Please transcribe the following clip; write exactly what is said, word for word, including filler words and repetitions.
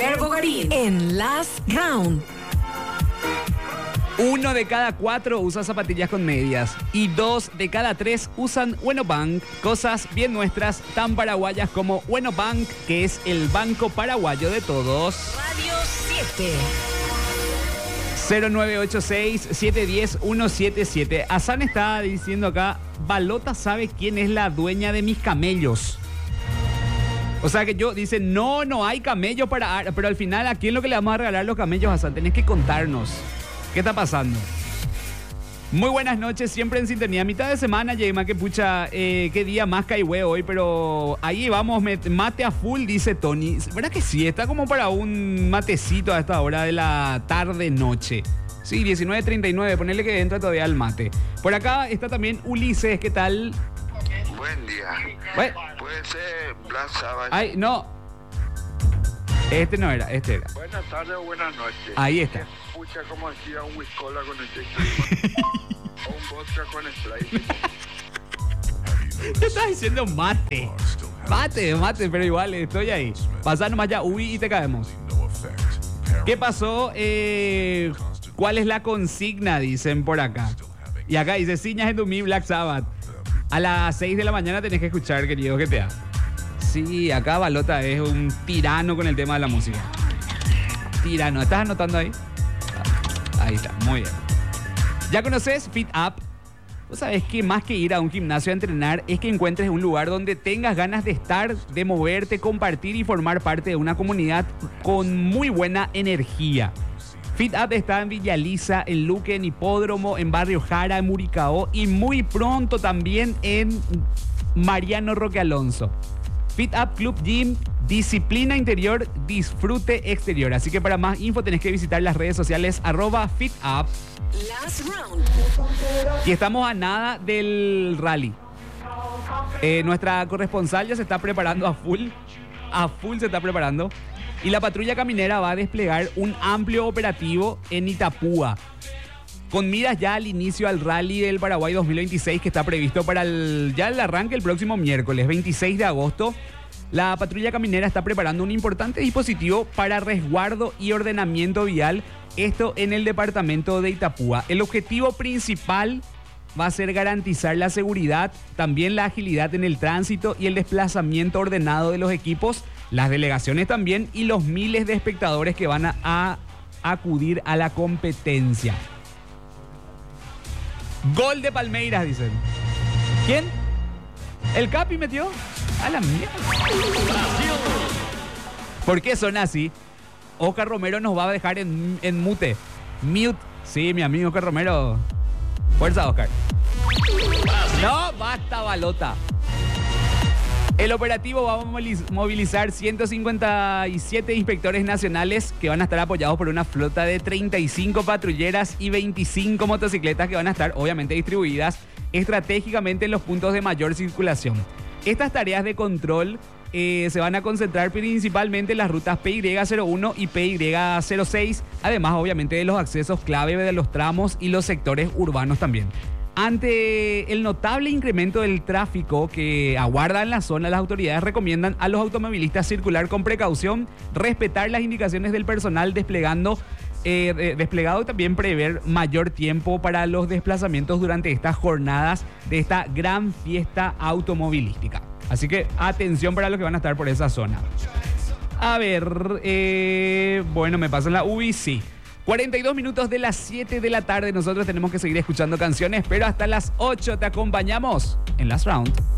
Fer Bogarín en Last Round. Uno de cada cuatro usa zapatillas con medias y dos de cada tres usan Wenobank, cosas bien nuestras, tan paraguayas como Wenobank, que es el banco paraguayo de todos. Radio siete. cero nueve ocho seis, siete uno cero, uno siete siete. Hassan está diciendo acá, Balota sabe quién es la dueña de mis camellos. O sea que yo, dice, no, no hay camellos para... Pero al final, ¿a quién es lo que le vamos a regalar los camellos, Hassan? Tenés que contarnos. ¿Qué está pasando? Muy buenas noches, siempre en sintonía. Mitad de semana, Yema, que pucha, eh, qué día más caigüe hoy, pero ahí vamos, mate a full, dice Tony. ¿Verdad que sí? Está como para un matecito a esta hora de la tarde-noche. Sí, diecinueve treinta y nueve, ponele que entra todavía el mate. Por acá está también Ulises, ¿qué tal? Buen día. Bueno. Puede ser Black Sabbath. Ay, no. Este no era, este era. Buenas tardes o buenas noches. Ahí está. Escucha como decía un whiskola con este clima. O un vodka con Sprite. Te estás diciendo mate. Mate, mate, pero igual estoy ahí. Pasá nomás ya, uy, y te caemos. ¿Qué pasó? Eh, ¿Cuál es la consigna? Dicen por acá. Y acá dice, Ciñas en tu mi Black Sabbath. A las seis de la mañana tenés que escuchar, querido G T A. Sí, acá Balota es un tirano con el tema de la música. Tirano. ¿Estás anotando ahí? Ahí está, muy bien. ¿Ya conoces Fit Up? Vos sabés que más que ir a un gimnasio a entrenar es que encuentres un lugar donde tengas ganas de estar, de moverte, compartir y formar parte de una comunidad con muy buena energía. Fit Up está en Villa Lisa, en Luque, en Hipódromo, en Barrio Jara, en Muricao y muy pronto también en Mariano Roque Alonso. Fit Up Club Gym, disciplina interior, disfrute exterior. Así que para más info tenés que visitar las redes sociales arroba Fit Up. Last Round. Y estamos a nada del rally. Eh, nuestra corresponsal ya se está preparando a full. A full se está preparando. Y la patrulla caminera va a desplegar un amplio operativo en Itapúa, con miras ya al inicio al Rally del Paraguay dos mil veintiséis, que está previsto para el, ya el arranque el próximo miércoles veintiséis de agosto. La patrulla caminera está preparando un importante dispositivo para resguardo y ordenamiento vial, esto en el departamento de Itapúa. El objetivo principal va a ser garantizar la seguridad, también la agilidad en el tránsito y el desplazamiento ordenado de los equipos, las delegaciones también y los miles de espectadores que van a, a acudir a la competencia. Gol de Palmeiras, dicen. ¿Quién? ¿El Capi metió? A la mierda. ¿Por qué son así? Oscar Romero nos va a dejar en, en mute. Mute. Sí, mi amigo Oscar Romero. Fuerza, Oscar. No, basta, Balota. El operativo va a movilizar ciento cincuenta y siete inspectores nacionales que van a estar apoyados por una flota de treinta y cinco patrulleras y veinticinco motocicletas que van a estar obviamente distribuidas estratégicamente en los puntos de mayor circulación. Estas tareas de control eh, se van a concentrar principalmente en las rutas P Y cero uno y P Y cero seis, además obviamente de los accesos clave de los tramos y los sectores urbanos también. Ante el notable incremento del tráfico que aguarda en la zona, las autoridades recomiendan a los automovilistas circular con precaución, respetar las indicaciones del personal desplegando, eh, desplegado y también prever mayor tiempo para los desplazamientos durante estas jornadas de esta gran fiesta automovilística. Así que atención para los que van a estar por esa zona. A ver, eh, bueno, me pasan la U B C. cuarenta y dos minutos de las siete de la tarde. Nosotros tenemos que seguir escuchando canciones, pero hasta las ocho te acompañamos en Last Round.